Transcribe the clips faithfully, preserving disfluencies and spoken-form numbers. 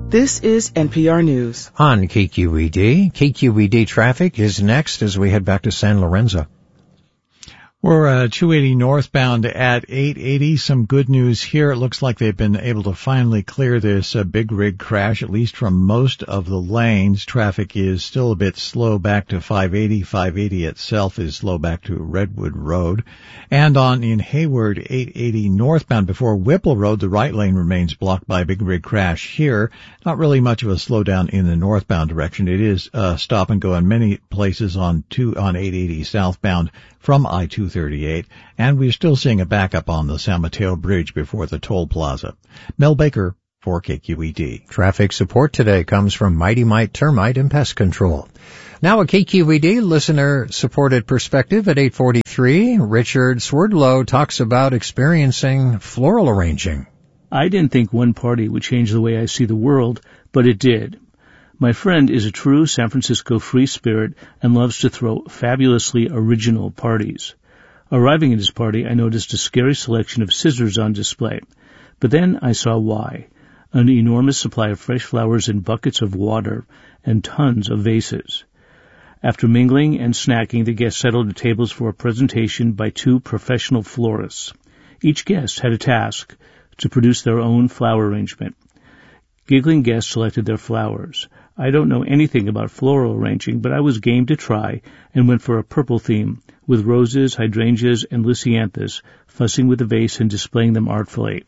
This is N P R News. On K Q E D, K Q E D traffic is next as we head back to San Lorenzo. We're uh, two eighty northbound at eight eighty. Some good news here. It looks like they've been able to finally clear this uh, big rig crash, at least from most of the lanes. Traffic is still a bit slow back to five eighty. five eighty itself is slow back to Redwood Road. And on in Hayward, eight eighty northbound before Whipple Road, the right lane remains blocked by a big rig crash here. Not really much of a slowdown in the northbound direction. It is uh, stop and go in many places on two on eight eighty southbound from I two thirty-eight, and we're still seeing a backup on the San Mateo Bridge before the toll plaza. Mel Baker for K Q E D. Traffic support today comes from Mighty Mite Termite and Pest Control. Now a K Q E D listener-supported perspective at eight forty-three. Richard Swerdlow talks about experiencing floral arranging. I didn't think one party would change the way I see the world, but it did. My friend is a true San Francisco free spirit and loves to throw fabulously original parties. Arriving at his party, I noticed a scary selection of scissors on display. But then I saw why. An enormous supply of fresh flowers in buckets of water and tons of vases. After mingling and snacking, the guests settled at tables for a presentation by two professional florists. Each guest had a task to produce their own flower arrangement. Giggling guests selected their flowers. I don't know anything about floral arranging, but I was game to try and went for a purple theme, with roses, hydrangeas, and lisianthus, fussing with the vase and displaying them artfully.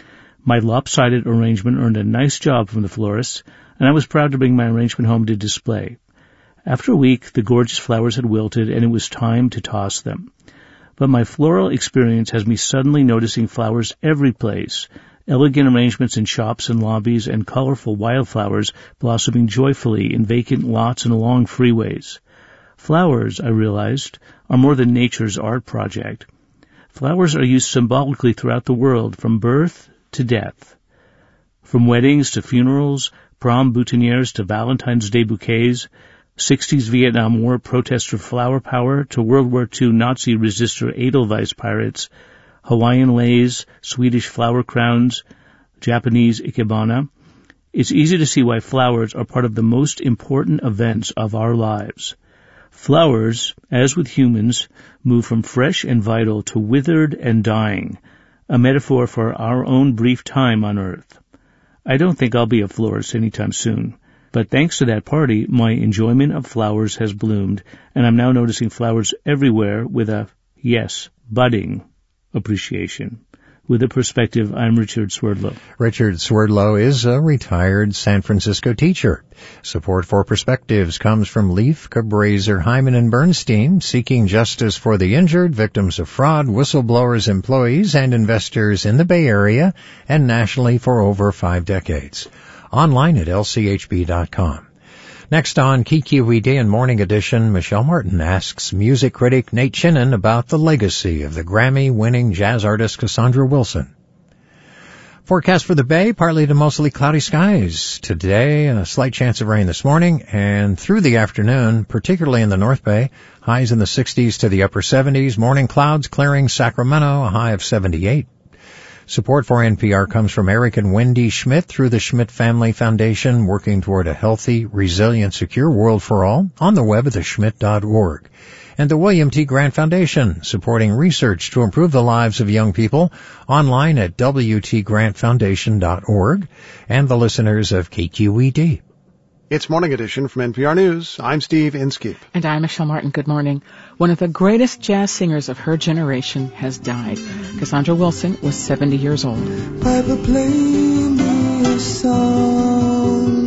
My lopsided arrangement earned a nice job from the florists, and I was proud to bring my arrangement home to display. After a week, the gorgeous flowers had wilted, and it was time to toss them. But my floral experience has me suddenly noticing flowers every place, elegant arrangements in shops and lobbies, and colorful wildflowers blossoming joyfully in vacant lots and along freeways. Flowers, I realized, are more than nature's art project. Flowers are used symbolically throughout the world, from birth to death. From weddings to funerals, prom boutonnieres to Valentine's Day bouquets, sixties Vietnam War protester flower power to World War Two Nazi resistor Edelweiss pirates, Hawaiian leis, Swedish flower crowns, Japanese ikebana. It's easy to see why flowers are part of the most important events of our lives. Flowers, as with humans, move from fresh and vital to withered and dying, a metaphor for our own brief time on Earth. I don't think I'll be a florist anytime soon, but thanks to that party, my enjoyment of flowers has bloomed, and I'm now noticing flowers everywhere with a, yes, budding appreciation. With a perspective, I'm Richard Swerdlow. Richard Swerdlow is a retired San Francisco teacher. Support for Perspectives comes from Leaf, Cabraser, Hyman, and Bernstein, seeking justice for the injured, victims of fraud, whistleblowers, employees, and investors in the Bay Area and nationally for over five decades. Online at L C H B dot com. Next on K Q E D and Morning Edition, Michelle Martin asks music critic Nate Chinnon about the legacy of the Grammy-winning jazz artist Cassandra Wilson. Forecast for the Bay, partly to mostly cloudy skies. Today, a slight chance of rain this morning, and through the afternoon, particularly in the North Bay, highs in the sixties to the upper seventies. Morning clouds clearing Sacramento, a high of seventy-eight. Support for N P R comes from Eric and Wendy Schmidt through the Schmidt Family Foundation, working toward a healthy, resilient, secure world for all, on the web at the schmidt dot org. And the William T. Grant Foundation, supporting research to improve the lives of young people, online at w t grant foundation dot org. And the listeners of K Q E D. It's Morning Edition from N P R News. I'm Steve Inskeep. And I'm Michelle Martin. Good morning. One of the greatest jazz singers of her generation has died. Cassandra Wilson was seventy years old. Piper, play me a song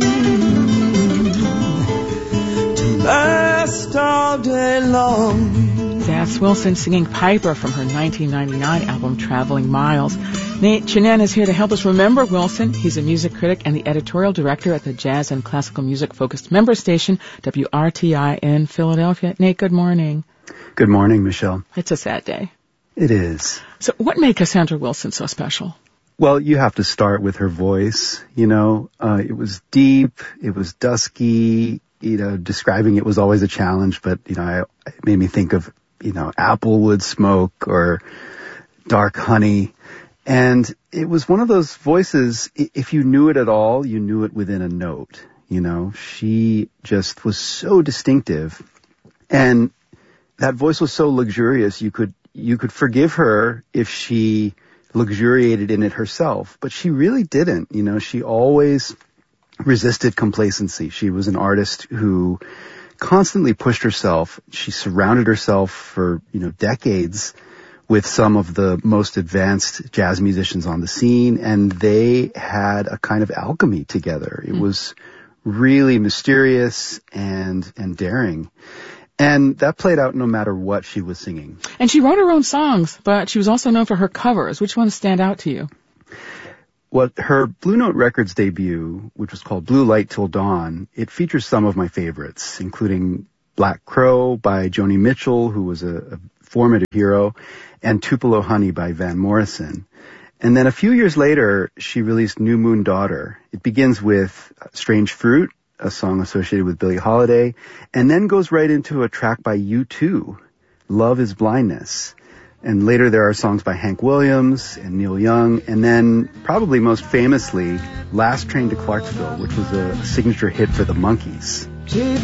to last all day long. That's Wilson singing Piper from her nineteen ninety-nine album Traveling Miles. Nate Chinnon is here to help us remember Wilson. He's a music critic and the editorial director at the jazz and classical music-focused member station, W R T I in Philadelphia. Nate, good morning. Good morning, Michelle. It's a sad day. It is. So what made Cassandra Wilson so special? Well, you have to start with her voice. You know, uh, it was deep, it was dusky, you know, describing it was always a challenge, but, you know, I, it made me think of, you know, applewood smoke or dark honey. And it was one of those voices, if you knew it at all, you knew it within a note. You know, she just was so distinctive. And that voice was so luxurious, you could, you could forgive her if she luxuriated in it herself. But she really didn't. You know, she always resisted complacency. She was an artist who constantly pushed herself. She surrounded herself for, you know, decades with some of the most advanced jazz musicians on the scene, and they had a kind of alchemy together. It was really mysterious and and daring. And that played out no matter what she was singing. And she wrote her own songs, but she was also known for her covers. Which ones stand out to you? Well, her Blue Note Records debut, which was called Blue Light Till Dawn, it features some of my favorites, including Black Crow by Joni Mitchell, who was a, a formative hero, and Tupelo Honey by Van Morrison. And then a few years later, she released New Moon Daughter. It begins with Strange Fruit, a song associated with Billie Holiday, and then goes right into a track by U two, Love is Blindness. And later there are songs by Hank Williams and Neil Young, and then probably most famously, Last Train to Clarksville, which was a signature hit for the Monkees. Keep